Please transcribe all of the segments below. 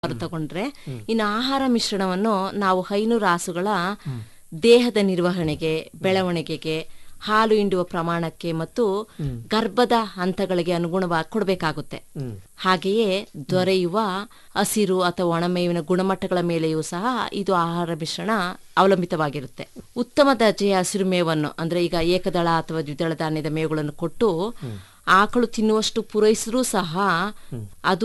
ತಗೊಂಡ್ರೆ ಇನ್ನು ಆಹಾರ ಮಿಶ್ರಣವನ್ನು ನಾವು ಹೈನು ರಾಸುಗಳ ದೇಹದ ನಿರ್ವಹಣೆಗೆ, ಬೆಳವಣಿಗೆಗೆ, ಹಾಲು ಹಿಂಡುವ ಪ್ರಮಾಣಕ್ಕೆ ಮತ್ತು ಗರ್ಭದ ಹಂತಗಳಿಗೆ ಅನುಗುಣವಾಗಿ ಕೊಡಬೇಕಾಗುತ್ತೆ. ಹಾಗೆಯೇ ದೊರೆಯುವ ಹಸಿರು ಅಥವಾ ಒಣಮೇವಿನ ಗುಣಮಟ್ಟಗಳ ಮೇಲೆಯೂ ಸಹ ಇದು ಆಹಾರ ಮಿಶ್ರಣ ಅವಲಂಬಿತವಾಗಿರುತ್ತೆ. ಉತ್ತಮ ದರ್ಜೆಯ ಹಸಿರು ಮೇವನ್ನು ಅಂದ್ರೆ ಈಗ ಏಕದಳ ಅಥವಾ ದ್ವಿದಳ ಧಾನ್ಯದ ಮೇವುಗಳನ್ನು ಕೊಟ್ಟು ಆಕಳು ತಿನ್ನುವಷ್ಟು ಪೂರೈಸಿದ್ರೂ ಸಹ ಅದು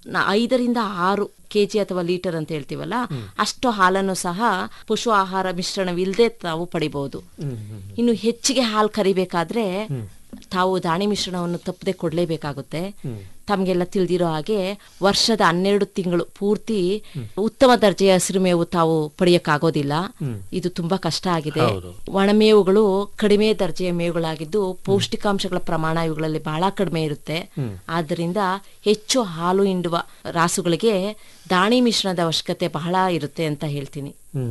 5-6 kg ಅಥವಾ ಲೀಟರ್ ಅಂತ ಹೇಳ್ತೀವಲ್ಲ, ಅಷ್ಟು ಹಾಲನ್ನು ಸಹ ಪಶು ಆಹಾರ ಮಿಶ್ರಣವಿಲ್ಲದೆ ತಾವು ಪಡಿಬಹುದು. ಇನ್ನು ಹೆಚ್ಚಿಗೆ ಹಾಲು ಕರಿಬೇಕಾದ್ರೆ ತಾವು ದಾಣಿ ಮಿಶ್ರಣವನ್ನು ತಪ್ಪದೆ ಕೊಡ್ಲೇಬೇಕಾಗುತ್ತೆ. ತಮಗೆಲ್ಲ ತಿಳಿದಿರೋ ಹಾಗೆ ವರ್ಷದ 12 ತಿಂಗಳು ಪೂರ್ತಿ ಉತ್ತಮ ದರ್ಜೆಯ ಹಸಿರು ಮೇವು ತಾವು ಪಡೆಯಕ್ಕಾಗೋದಿಲ್ಲ. ಇದು ತುಂಬಾ ಕಷ್ಟ ಆಗಿದೆ. ಒಣಮೇವುಗಳು ಕಡಿಮೆ ದರ್ಜೆಯ ಮೇವುಗಳಾಗಿದ್ದು ಪೌಷ್ಟಿಕಾಂಶಗಳ ಪ್ರಮಾಣ ಇವುಗಳಲ್ಲಿ ಬಹಳ ಕಡಿಮೆ ಇರುತ್ತೆ. ಆದ್ದರಿಂದ ಹೆಚ್ಚು ಹಾಲು ಹಿಂಡುವ ರಾಸುಗಳಿಗೆ ದಾಣಿ ಮಿಶ್ರಣದ ಅವಶ್ಯಕತೆ ಬಹಳ ಇರುತ್ತೆ ಅಂತ ಹೇಳ್ತೀನಿ.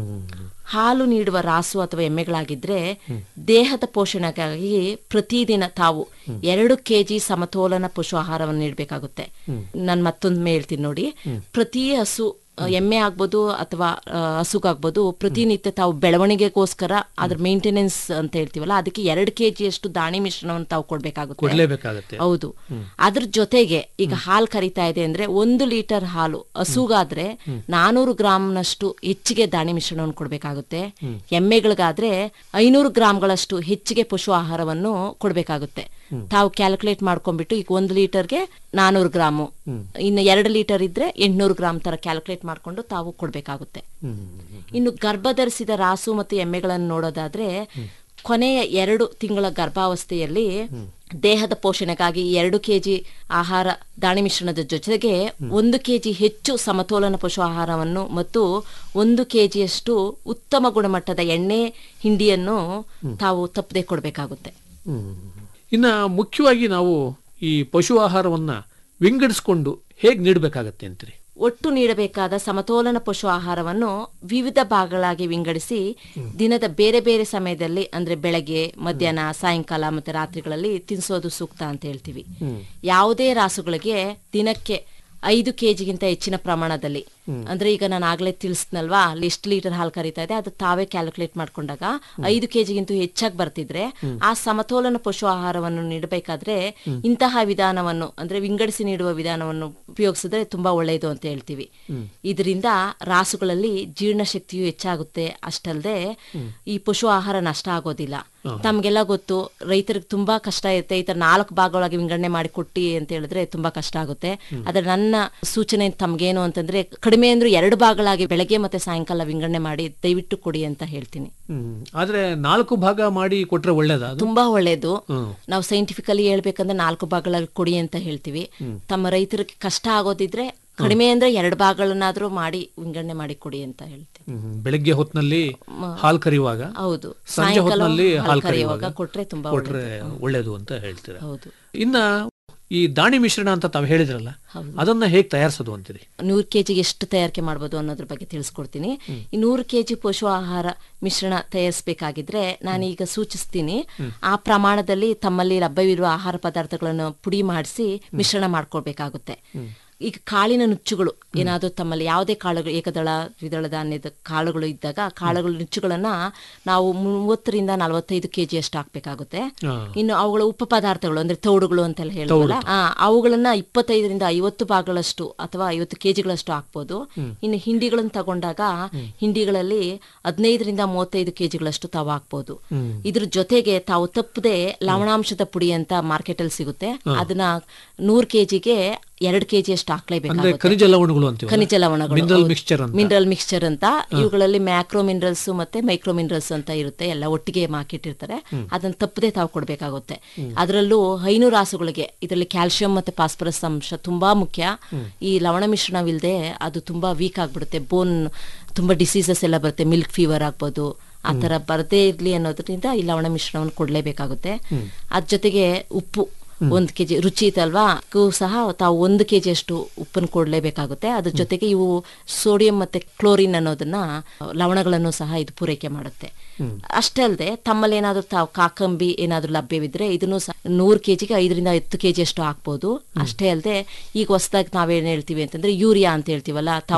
ಹಾಲು ನೀಡುವ ರಾಸು ಅಥವಾ ಎಮ್ಮೆಗಳಾಗಿದ್ರೆ ದೇಹದ ಪೋಷಣೆಗಾಗಿ ಪ್ರತಿದಿನ ತಾವು 2 kg ಸಮತೋಲನ ಪಶು ಆಹಾರವನ್ನು ನೀಡಬೇಕಾಗುತ್ತೆ. ನಾನು ಮತ್ತೊಂದು ಹೇಳ್ತೀನಿ ನೋಡಿ. ಪ್ರತಿ ಹಸು, ಎಮ್ಮೆ ಆಗ್ಬೋದು ಅಥವಾ ಹಸುಗಾಗ್ಬೋದು, ಪ್ರತಿನಿತ್ಯ ತಾವು ಬೆಳವಣಿಗೆಗೋಸ್ಕರ ಅದ್ರ ಮೇಂಟೆನೆನ್ಸ್ ಅಂತ ಹೇಳ್ತೀವಲ್ಲ, ಅದಕ್ಕೆ 2 kg ಅಷ್ಟು ದಾಣಿ ಮಿಶ್ರಣವನ್ನು ತಾವು ಕೊಡ್ಬೇಕಾಗುತ್ತೆ. ಹೌದು. ಅದ್ರ ಜೊತೆಗೆ ಈಗ ಹಾಲು ಕರಿತಾ ಇದೆ ಅಂದ್ರೆ 1 ಲೀಟರ್ ಹಾಲು ಹಸುಗಾದ್ರೆ 400 ಗ್ರಾಂನಷ್ಟು ಹೆಚ್ಚಿಗೆ ದಾಣಿ ಮಿಶ್ರಣವನ್ನು ಕೊಡ್ಬೇಕಾಗುತ್ತೆ. ಎಮ್ಮೆಗಳಿಗಾದ್ರೆ 500 ಗ್ರಾಂಗಳಷ್ಟು ಹೆಚ್ಚಿಗೆ ಪಶು ಆಹಾರವನ್ನು ಕೊಡ್ಬೇಕಾಗುತ್ತೆ. ತಾವು ಕ್ಯಾಲ್ಕುಲೇಟ್ ಮಾಡ್ಕೊಂಡ್ಬಿಟ್ಟು ಈಗ 1 ಲೀಟರ್ಗೆ 400 ಗ್ರಾಮು, ಇನ್ನು 2 ಲೀಟರ್ ಇದ್ರೆ 800 ಗ್ರಾಮ್ ತರ ಕ್ಯಾಲ್ಕುಲೇಟ್ ಮಾಡ್ಕೊಂಡು ತಾವು ಕೊಡ್ಬೇಕಾಗುತ್ತೆ. ಇನ್ನು ಗರ್ಭಧರಿಸಿದ ರಾಸು ಮತ್ತು ಎಮ್ಮೆಗಳನ್ನು ನೋಡೋದಾದ್ರೆ ಕೊನೆಯ 2 ತಿಂಗಳ ಗರ್ಭಾವಸ್ಥೆಯಲ್ಲಿ ದೇಹದ ಪೋಷಣೆಗಾಗಿ 2 kg ಆಹಾರ ದಾಣಿ ಮಿಶ್ರಣದ ಜೊತೆಗೆ 1 kg ಹೆಚ್ಚು ಸಮತೋಲನ ಪಶು ಆಹಾರವನ್ನು ಮತ್ತು 1 kg ಅಷ್ಟು ಉತ್ತಮ ಗುಣಮಟ್ಟದ ಎಣ್ಣೆ ಹಿಂಡಿಯನ್ನು ತಾವು ತಪ್ಪದೆ ಕೊಡಬೇಕಾಗುತ್ತೆ. ಇನ್ನ ಮುಖ್ಯವಾಗಿ ನಾವು ಈ ಪಶು ಆಹಾರವನ್ನ ವಿಂಗಡಿಸಿಕೊಂಡು ಹೇಗೆ ನೀಡಬೇಕಾಗತ್ತೆ ಅಂತೀರಿ? ಒಟ್ಟು ನೀಡಬೇಕಾದ ಸಮತೋಲನ ಪಶು ಆಹಾರವನ್ನು ವಿವಿಧ ಭಾಗಗಳಾಗಿ ವಿಂಗಡಿಸಿ ದಿನದ ಬೇರೆ ಬೇರೆ ಸಮಯದಲ್ಲಿ ಅಂದ್ರೆ ಬೆಳಗ್ಗೆ, ಮಧ್ಯಾಹ್ನ, ಸಾಯಂಕಾಲ ಮತ್ತೆ ರಾತ್ರಿಗಳಲ್ಲಿ ತಿನ್ನಿಸೋದು ಸೂಕ್ತ ಅಂತ ಹೇಳ್ತೀವಿ. ಯಾವುದೇ ರಾಸುಗಳಿಗೆ ದಿನಕ್ಕೆ 5 kgಗಿಂತ ಹೆಚ್ಚಿನ ಪ್ರಮಾಣದಲ್ಲಿ, ಅಂದ್ರೆ ಈಗ ನಾನು ಆಗ್ಲೇ ತಿಳಿಸ್ನಲ್ವಾ ಅಲ್ಲಿ ಎಷ್ಟು ಲೀಟರ್ ಹಾಲು ಕರೀತಾ ಇದೆ ಅದು ತಾವೇ ಕ್ಯಾಲ್ಕುಲೇಟ್ ಮಾಡ್ಕೊಂಡಾಗ 5 kgಗಿಂತ ಹೆಚ್ಚಾಗಿ ಬರ್ತಿದ್ರೆ ಆ ಸಮತೋಲನ ಪಶು ಆಹಾರವನ್ನು ನೀಡಬೇಕಾದ್ರೆ ಇಂತಹ ವಿಧಾನವನ್ನು ಅಂದ್ರೆ ವಿಂಗಡಿಸಿ ನೀಡುವ ವಿಧಾನವನ್ನು ಉಪಯೋಗಿಸಿದ್ರೆ ತುಂಬಾ ಒಳ್ಳೆಯದು ಅಂತ ಹೇಳ್ತೀವಿ. ಇದರಿಂದ ರಾಸುಗಳಲ್ಲಿ ಜೀರ್ಣಶಕ್ತಿಯು ಹೆಚ್ಚಾಗುತ್ತೆ. ಅಷ್ಟಲ್ಲದೆ ಈ ಪಶು ಆಹಾರ ನಷ್ಟ ಆಗೋದಿಲ್ಲ. ತಮ್ಗೆಲ್ಲ ಗೊತ್ತು, ರೈತರಿಗೆ ತುಂಬಾ ಕಷ್ಟ ಇರುತ್ತೆ. ಈ ತರ 4 ಭಾಗಗಳಾಗಿ ವಿಂಗಡಣೆ ಮಾಡಿ ಕೊಟ್ಟಿ ಅಂತ ಹೇಳಿದ್ರೆ ತುಂಬಾ ಕಷ್ಟ ಆಗುತ್ತೆ. ಆದ್ರೆ ನನ್ನ ಸೂಚನೆ ತಮ್ಗೇನು ಅಂತಂದ್ರೆ ಕಡಿಮೆ ಅಂದ್ರೆ 2 ಭಾಗಗಳಾಗಿ ಬೆಳಗ್ಗೆ ಮತ್ತೆ ಸಾಯಂಕಾಲ ವಿಂಗಡಣೆ ಮಾಡಿ ದಯವಿಟ್ಟು ಕೊಡಿ ಅಂತ ಹೇಳ್ತೀನಿ. ಆದ್ರೆ 4 ಭಾಗ ಮಾಡಿ ಕೊಟ್ರೆ ಒಳ್ಳೇದ? ತುಂಬಾ ಒಳ್ಳೇದು. ನಾವು ಸೈಂಟಿಫಿಕಲಿ ಹೇಳ್ಬೇಕಂದ್ರೆ 4 ಭಾಗಗಳಾಗಿ ಕೊಡಿ ಅಂತ ಹೇಳ್ತೀವಿ. ತಮ್ಮ ರೈತರಿಗೆ ಕಷ್ಟ ಆಗೋದಿದ್ರೆ ಕಡಿಮೆ ಅಂದ್ರೆ 2 ಭಾಗಗಳನ್ನಾದ್ರೂ ಮಾಡಿ ವಿಂಗಡಣೆ ಮಾಡಿ ಕೊಡಿ ಅಂತ ಹೇಳ್ತೀವಿ. ಬೆಳಗ್ಗೆ ಹೊತ್ತಿನಲ್ಲಿ ಹಾಲು ಕರೆಯುವಾಗ, ಹೌದು, ಸಂಜೆ ಹೊತ್ತಿನಲ್ಲಿ ಹಾಲು ಕರೆಯುವಾಗ ಕೊಟ್ರೆ ತುಂಬಾ ಒಳ್ಳೇದು ಅಂತ ಹೇಳ್ತೀರಾ? ಹೌದು. ಇನ್ನ ಈ ದಾಣಿ ಮಿಶ್ರಣ ಅಂತ ತಾವು ಹೇಳಿದ್ರಲ್ಲ, ಅದನ್ನ ಹೇಗೆ ತಯಾರಿಸೋದು ಅಂತೀರಿ? 100 kg ಎಷ್ಟು ತಯಾರಿಕೆ ಮಾಡ್ಬೋದು ಅನ್ನೋದ್ರ ಬಗ್ಗೆ ತಿಳಿಸ್ಕೊಡ್ತೀನಿ. ಈ 100 kg ಪಶು ಆಹಾರ ಮಿಶ್ರಣ ತಯಾರಿಸಬೇಕಾಗಿದ್ರೆ ನಾನೀಗ ಸೂಚಿಸ್ತೀನಿ. ಆ ಪ್ರಮಾಣದಲ್ಲಿ ತಮ್ಮಲ್ಲಿ ಲಭ್ಯವಿರುವ ಆಹಾರ ಪದಾರ್ಥಗಳನ್ನು ಪುಡಿ ಮಾಡಿಸಿ ಮಿಶ್ರಣ ಮಾಡ್ಕೊಳ್ಬೇಕಾಗುತ್ತೆ. ಈಗ ಕಾಳಿನ ನುಚ್ಚುಗಳು ಏನಾದರೂ ತಮ್ಮಲ್ಲಿ ಯಾವುದೇ ಕಾಳುಗಳು, ಏಕದಳ ದ್ವಿದಳ ಧಾನ್ಯದ ಕಾಳುಗಳು ಇದ್ದಾಗ ಕಾಳುಗಳ ನುಚ್ಚುಗಳನ್ನ ನಾವು 30-45 kg ಅಷ್ಟು ಹಾಕ್ಬೇಕಾಗುತ್ತೆ. ಇನ್ನು ಅವುಗಳ ಉಪ ಪದಾರ್ಥಗಳು ಅಂದ್ರೆ ತೌಡುಗಳು ಅಂತೆಲ್ಲ ಹೇಳ್ತೀವಲ್ಲ, ಅವುಗಳನ್ನ 25-50 ಭಾಗಗಳಷ್ಟು ಅಥವಾ 50 kgಗಳಷ್ಟು ಹಾಕ್ಬೋದು. ಇನ್ನು ಹಿಂಡಿಗಳನ್ನು ತಗೊಂಡಾಗ ಹಿಂಡಿಗಳಲ್ಲಿ 15-35 kgಗಳಷ್ಟು ತಾವು ಹಾಕ್ಬೋದು. ಇದ್ರ ಜೊತೆಗೆ ತಾವು ತಪ್ಪದೆ ಲವಣಾಂಶದ ಪುಡಿ ಅಂತ ಮಾರ್ಕೆಟ್ ಅಲ್ಲಿ ಸಿಗುತ್ತೆ. ಅದನ್ನ 100 kgಗೆ 2 kg ಅಷ್ಟು ಹಾಕ್ಲೇಬೇಕಾಗುತ್ತೆ. ಖನಿಜ ಲವಣಗಳು, ಮಿನರಲ್ ಮಿಕ್ಸ್ಚರ್ ಅಂತ. ಇವುಗಳಲ್ಲಿ ಮ್ಯಾಕ್ರೋ ಮಿನರಲ್ಸ್ ಮತ್ತೆ ಮೈಕ್ರೋ ಮಿನರಲ್ಸ್ ಅಂತ ಇರುತ್ತೆ, ಎಲ್ಲ ಒಟ್ಟಿಗೆ ಹಾಕಿಟ್ಟಿರ್ತಾರೆ. ಅದನ್ನ ತಪ್ಪದೆ ತಾವು ಕೊಡ್ಬೇಕಾಗುತ್ತೆ. ಅದರಲ್ಲೂ ಹೈನು ರಾಸುಗಳಿಗೆ ಇದರಲ್ಲಿ ಕ್ಯಾಲ್ಸಿಯಂ ಮತ್ತೆ ಫಾಸ್ಫರಸ್ ಅಂಶ ತುಂಬಾ ಮುಖ್ಯ. ಈ ಲವಣ ಮಿಶ್ರಣವಿಲ್ಲದೆ ಅದು ತುಂಬಾ ವೀಕ್ ಆಗ್ಬಿಡುತ್ತೆ. ಬೋನ್ ತುಂಬಾ ಡಿಸೀಸಸ್ ಎಲ್ಲ ಬರುತ್ತೆ, ಮಿಲ್ಕ್ ಫೀವರ್ ಆಗ್ಬೋದು, ಆ ತರ ಬರದೇ ಇರ್ಲಿ ಅನ್ನೋದ್ರಿಂದ ಈ ಲವಣ ಮಿಶ್ರಣವನ್ನು ಕೊಡ್ಲೇಬೇಕಾಗುತ್ತೆ. ಅದ್ರ ಜೊತೆಗೆ ಉಪ್ಪು 1 kg, ರುಚಿ ಇದಲ್ವಾ, ಸಹ ತಾವು 1 kg ಅಷ್ಟು ಉಪ್ಪನ್ನು ಕೊಡ್ಲೇಬೇಕಾಗುತ್ತೆ. ಅದ್ರ ಜೊತೆಗೆ ಇವು ಸೋಡಿಯಂ ಮತ್ತೆ ಕ್ಲೋರಿನ್ ಅನ್ನೋದನ್ನ ಲವಣಗಳನ್ನು ಸಹ ಇದು ಪೂರೈಕೆ ಮಾಡುತ್ತೆ. ಅಷ್ಟೇ ಅಲ್ಲದೆ ತಮ್ಮಲ್ಲಿ ಏನಾದ್ರು ತಾವು ಕಾಕಂಬಿ ಏನಾದ್ರು ಲಭ್ಯವಿದ್ರೆ ಇದನ್ನು 100 kgಗೆ 5-10 kg ಅಷ್ಟು ಹಾಕ್ಬೋದು. ಅಷ್ಟೇ ಅಲ್ಲದೆ ಈಗ ಹೊಸದಾಗಿ ನಾವೇನ್ ಹೇಳ್ತೀವಿ ಅಂತಂದ್ರೆ ಯೂರಿಯಾ ಅಂತ ಹೇಳ್ತೀವಲ್ಲ, ತಾವು